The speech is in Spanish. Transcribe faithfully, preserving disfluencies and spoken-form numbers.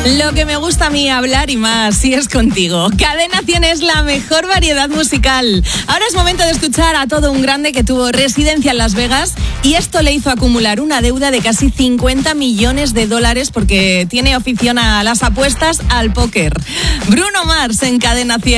Lo que me gusta a mí hablar y más, si es contigo. Cadena cien es la mejor variedad musical. Ahora es momento de escuchar a todo un grande que tuvo residencia en Las Vegas y esto le hizo acumular una deuda de casi cincuenta millones de dólares porque tiene afición a las apuestas al póker. Bruno Mars en Cadena cien.